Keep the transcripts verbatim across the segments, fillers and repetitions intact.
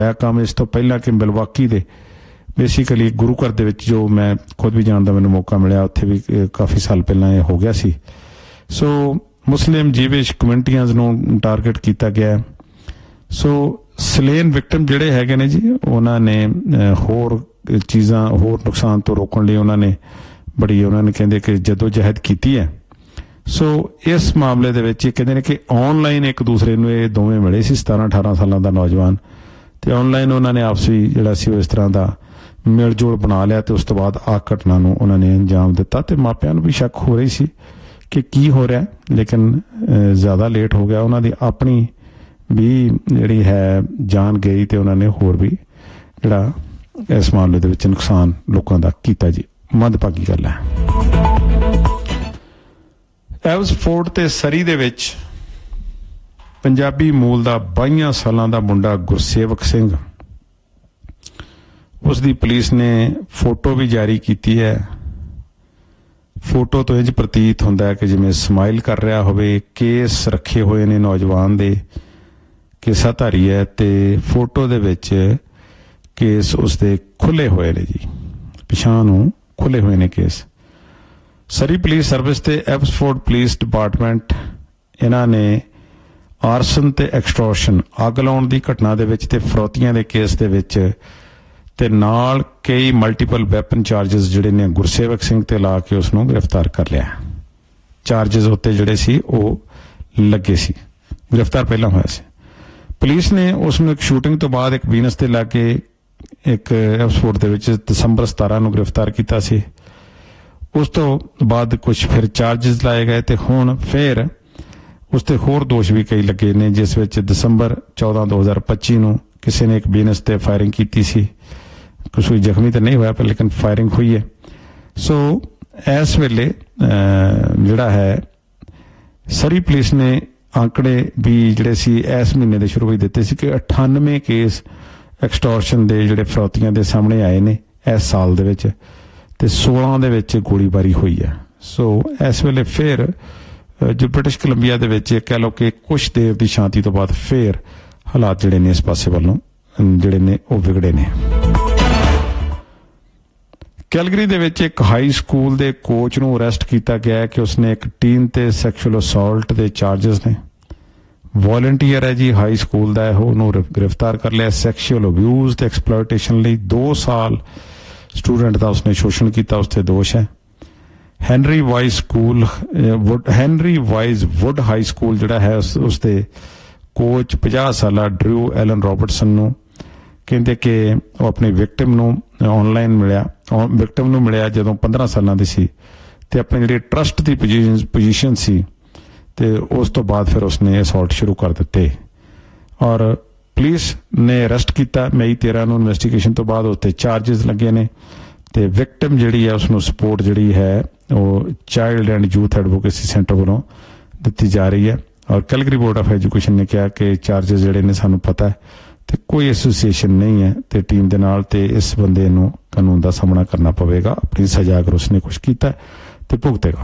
काम इस तो पहला कि मिलवाकी दे बेसिकली गुरु घर दे विच जो मैं खुद भी जानदा मैनूं मौका मिलिया उत्थे भी काफ़ी साल पहला ये हो गया सी। सो मुस्लिम जीविश कम्यूनिटियां नूं टारगेट किया गया। सो सलेन विक्टिम जिहड़े हैगे ने जी उन्होंने होर चीज़ां होर नुकसान तो रोकण लई उन्होंने बड़ी उन्होंने कहंदे कि जदोजहद की है। सो इस मामले दे विच कहंदे ने कि ऑनलाइन एक दूसरे नूं ये दोवें मिले सी सतारह अठारह सालों का नौजवान तो ऑनलाइन उन्होंने आपसी जिहड़ा सी इस तरह का मेल जोल बना लिया तो उस तो बाद आ घटना नूं उन्होंने अंजाम दिता तो मापियां नूं भी शक हो रही सी कि की हो रहा है लेकिन ज़्यादा लेट हो गया। उन्होंने अपनी भी जिहड़ी है जान गई तो उन्होंने होर भी जिहड़ा इस मामले दे विच नुकसान लोगों का कीता जी। मंदभागी गल है। एवसफोर्ड ते सरी दे विच पंजाबी मूल का बाईयां सालों का मुंडा गुरसेवक सिंह उसकी पुलिस ने फोटो भी जारी की है। फोटो तो इंज प्रतीत होंदा है कि जिवें स्माइल कर रहा होवे। केस रखे हुए ने नौजवान दे केसाधारी है ते फोटो दे विच केस उसदे खुले हुए ने जी पिछां नूं खुले हुए ने केस। सरी पुलिस सर्विस ते एवसफोर्ड पुलिस डिपार्टमेंट इन्हां ने आरसन ते एक्सटॉर्शन अग लाउण दी घटना दे विच ते फरौतियां दे केस दे विच ते नाल कई मल्टीपल वैपन चार्जिस जिहड़े ने गुरसेवक सिंह ते ला के उसनूं गिरफ्तार कर लिया। चार्जिस उत्ते जिहड़े सी ओह लगे सी गिरफ्तार पहला होया सी। पुलिस ने उसनूं एक शूटिंग तो बाद एक वीनस ते लाके एक एवसफोर्ड दे विच दसंबर सतारह नूं गिरफ्तार किया सी। उस तो बाद कुछ फिर चार्जिस लाए गए तो हुण फिर उसते होर दोष भी कई लगे ने जिस विच दसंबर चौदह दो हज़ार पच्ची नूं किसी ने एक बीनस ते फायरिंग की सी। कुछ कोई जख्मी तो नहीं होया पर लेकिन फायरिंग हुई है। सो इस वेले जिहड़ा है सरी पुलिस ने आंकड़े भी जिहड़े सी इस महीने दे शुरू होई दिते सी कि अठानवे केस एक्सटॉर्शन दे जिहड़े फरौतियां दे सामने आए ने इस साल दे विच ते सोलह दे विच गोलीबारी हुई है। सो इस वेले फिर जो ब्रिटिश कोलंबिया दे विच कह लो कि कुछ देर की शांति तो बाद फिर हालात जिहड़े ने इस पासे वालों जिहड़े ने वो विगड़े ने। कैलगरी दे विच एक हाई स्कूल दे कोच नूं अरेस्ट किया गया है कि उसने एक टीन ते सैक्शुअल असॉल्ट दे चार्जिस ने। वॉलंटियर है जी हाई स्कूल का है उन्होंने गिरफ्तार कर लिया सैक्शुअल अब्यूज ते एक्सप्लॉयटेशन लई दो साल स्टूडेंट का उसने शोषण किया उसते दोष है। Henry wise school would Henry wise would high school जिहड़ा है उस उसदे कोच पचास साला ड्रू एलन रॉबर्टसन नूं कहते कि वो अपनी विक्टिम नूं ऑनलाइन मिलिया विक्टिम नूं मिलिया जदों पंद्रह सालां दी सी ते अपनी जिहड़ी ट्रस्ट की पोजीशन पोजीशन सी ते उस तो बाद फिर उसने असॉल्ट शुरू कर दिते और पुलिस ने अरेस्ट किया मई तेरह नूं इन्वेस्टिगेशन तो बाद उसते चार्जिस लगे ने ते विक्टिम जिहड़ी है उसनूं सपोर्ट जिहड़ी है वो child and youth advocacy centre वालों दी जा रही है। और कैलगरी बोर्ड ऑफ एजुकेशन ने कहा कि चार्जिस जिहड़े ने सानूं पता है तो कोई एसोसीएशन नहीं है तो टीम दे नाल ते इस बंदे नूं कानून का सामना करना पवेगा। अपनी सजा अगर उसने कुछ किया तो भुगतेगा।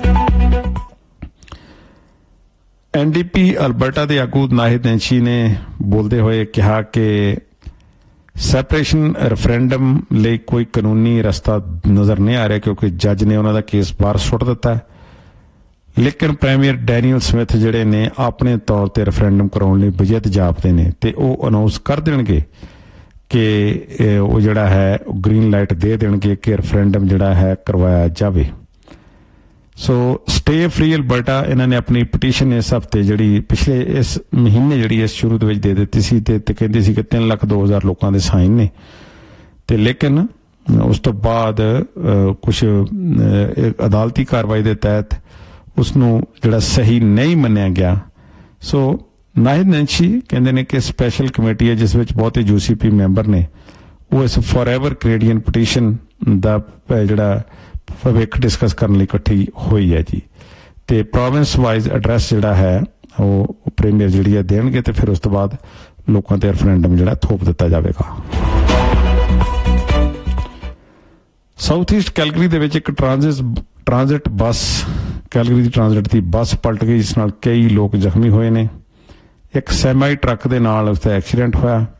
एनडीपी अल्बर्टा के आगू नाहिद नैंशी ने बोलते हुए कहा कि सैपरेशन रेफरेंडम लिए कोई कानूनी रास्ता नज़र नहीं आ रहा क्योंकि जज ने उन्होंने केस बाहर सुट दिता है। लेकिन प्रीमियर डैनियल स्मिथ जिहड़े ने अपने तौर पर रेफरेंडम कराने लई वजह जापते हैं तो वह अनाउंस कर देंगे कि वो जिहड़ा है ग्रीन लाइट दे देंगे कि रेफरेंडम जिहड़ा है करवाया जाए। सो स्टे फ्री अल्बर्टा इन्होंने अपनी पटीशन इस हफ्ते जी पिछले इस महीने जी इस शुरू दे दी सी ते कहती सी कि तीन लख दो हज़ार लोगों के साइन ने ते लेकिन उस तो बाद कुछ अदालती कार्रवाई के तहत उसनों जिहड़ा सही नहीं मन्निया गया। सो नाहिद नैंशी कहते हैं कि स्पैशल कमेटी है जिस विच बहुते यूसीपी मैंबर ने वो इस फॉर एवर कैनेडियन पटीशन का जिहड़ा भविख डिस्कस करने इकट्ठी हुई है जी ते प्रोविंस वाइज एड्रैस जिहड़ा है वो प्रीमियर जिहड़ी है देणगे ते फिर उस तो बाद लोगों ते रेफरेंडम जिहड़ा थोप दिता जाएगा। साउथ ईस्ट कैलगरी दे विच एक ट्रांजिट ट्रांजिट बस कैलगरी की ट्रांजिट की बस पलट गई जिस नाल कई लोग जख्मी हुए ने। एक सैमाई ट्रक दे नाल उसदा एक्सीडेंट होया